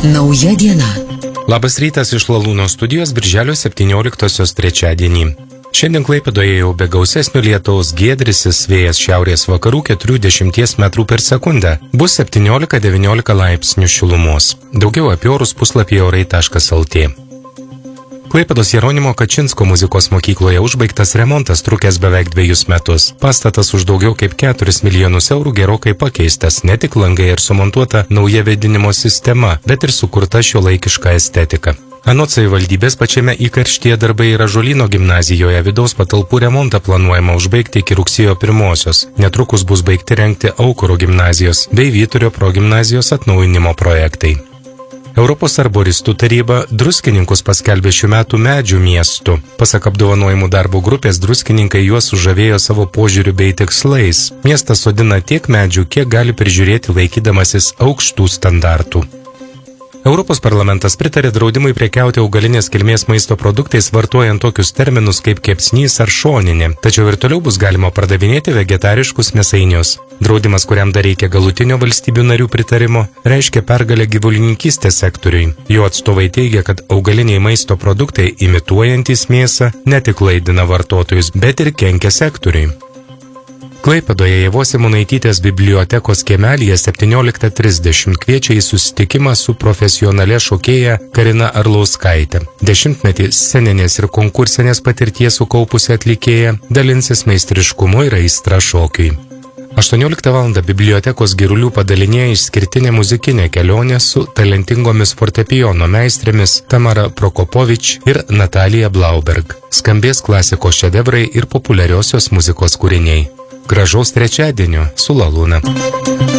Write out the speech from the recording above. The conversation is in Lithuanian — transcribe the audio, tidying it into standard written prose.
Nauja diena. Labas rytas iš Lalūno studijos birželio 17-osios trečiadienį. Šiandien Klaipėdoje jau be gausesnio lietaus giedrisis vėjas šiaurės vakarų 40 metrų per sekundę. Bus 17-19 laipsnių šilumos. Daugiau apie orus puslapyje orai.lt. Klaipėdos Jeronimo Kačinsko muzikos mokykloje užbaigtas remontas trukęs beveik 2 metus. Pastatas už daugiau kaip 4 milijonus eurų gerokai pakeistas, ne tik langai ir sumontuota nauja vėdinimo sistema, bet ir sukurta šiuolaikiška estetika. Anot savivaldybės pačiame įkarštyje darbai ir Ąžuolyno gimnazijoje vidaus patalpų remontą planuojama užbaigti iki rugsėjo 1-osios. Netrukus bus baigti rengti Aukuro gimnazijos bei Vyturio progimnazijos atnaujinimo projektai. Europos arboristų taryba Druskininkus paskelbė šių metų medžių miestu. Pasak apdovanojimų darbo grupės, druskininkai juos sužavėjo savo požiūriu bei tikslais. Miestas sodina tiek medžių, kiek gali prižiūrėti laikydamasis aukštų standartų. Europos parlamentas pritarė draudimui prekiauti augalinės kilmės maisto produktais vartojant tokius terminus kaip kepsnys ar šoninė, tačiau ir toliau bus galima pardavinėti vegetariškus mėsainius. Draudimas, kuriam dar reikia galutinio valstybių narių pritarimo, reiškia pergalę gyvulininkystės sektoriui. Jo atstovai teigia, kad augaliniai maisto produktai imituojantys mėsą ne tik klaidina vartotojus, bet ir kenkia sektoriui. Klaipėdoje Ievos Simonaitytės bibliotekos kiemelyje 17:30 kviečia į susitikimą su profesionale šokėja Karina Arlauskaitė. 10-metį sceninės ir konkursinės patirties sukaupusi atlikėja dalinsis meistriškumu ir aistra šokiui. 18 val. Bibliotekos Girulių padalinėje išskirtinė muzikinė kelionė su talentingomis fortepijono meistrėmis Tamara Prokopovič ir Natalija Blauberg. Skambės klasikos šedevrai ir populiariosios muzikos kūriniai. Gražaus trečiadienio su Lalūna.